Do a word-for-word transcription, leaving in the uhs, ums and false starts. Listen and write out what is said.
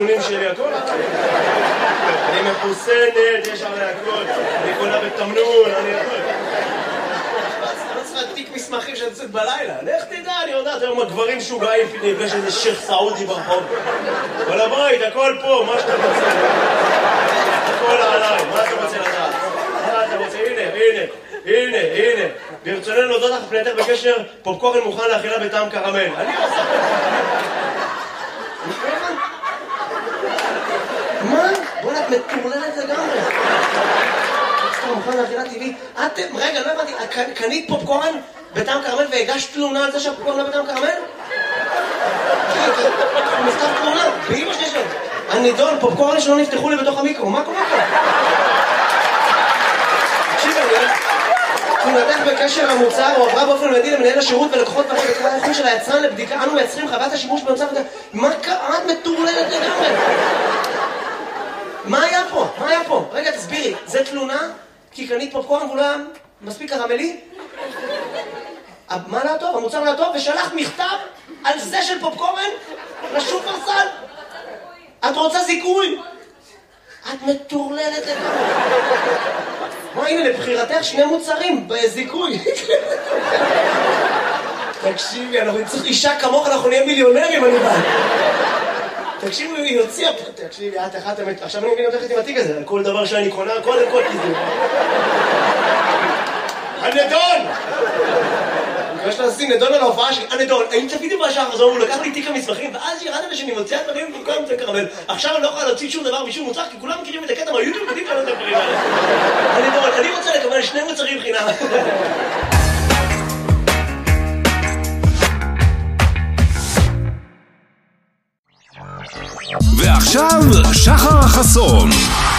שלי הכל, אני מחוסנת, יש עלי הכל, אני קונה בתמנון, אני הכל. אתה צריך להדפיק מסמכים שאני יוצאת בלילה, לך תדע, אני יודעת, היום הגברים משוגעים, נפגש איזה שייך סעודי ברחוב. כל הבית, הכל פה, מה שאתה רוצה. הכל עליי, מה אתה רוצה לדעת? מה אתה רוצה? הנה, הנה, הנה, הנה. ברצוננו להודות לך פנייתך בקשר, פופקורן מוכן לאכילה בטעם קרמל. אני עושה... מה? בוא'נה, את מטורללת לגמרי. סתם, מוכן לאכילה טבעית. אתם, רגע, לא הבנתי, קנית פופקורן בטעם קרמל והגשת תלונה על זה שהפופקורן לא בטעם קרמל? מכתב תלונה, באמא שלי שלו. הנידון, פופקורן שלא נפתחו לי בתוך המיקרו, מה קורה פה? תקשיב, אני... תלונתך בקשר המוצר הועברה באופן מיידי למנהל השירות ולקוחות ועדת בקרה האיכות של היצרן לבדיקה. אנו מייצרים חוות השימוש במוצר ודה... מה קרה? את מטורללת לגמרי. מה היה פה? מה היה פה? רגע, תסבירי. זה תלונה? כי קנית פופקורן והוא לא היה מספיק קרמלי? מה לא טוב? המוצר לא טוב? ושלחת מכתב על זה של פופקורן? לשופרסל? את רוצה זיכוי? את מטורללת לגמרי. מה, הנה, לבחירתך שני מוצרים בזיכוי. תקשיבי, אנחנו נצטרך אישה כמוך, אנחנו נהיה מיליונרים, אני בא. תקשיבי, היא הוציאה פה, תקשיבי, את אחת אמת, עכשיו אני מבין אותך עם התיק הזה, על כל דבר שאני קונה, קודם כל תיזו. הנדון! אני חושב לשים נדון על ההופעה שלי, הנדון, האם צפיתי בשעה חזור, הוא לקח לי תיק המסמכים, ואז ירדתי שאני מוציאה דברים במקום זה קרמל. עכשיו אני לא יכולה להוציא שום דבר משום מוצר, כי כולם מכירים את הקטע מהיוטיוב, יודעים כאלה את הדברים האלה. הנדון, אני רוצה לקבל שני מוצרים חינם. ועכשיו שחר חסון.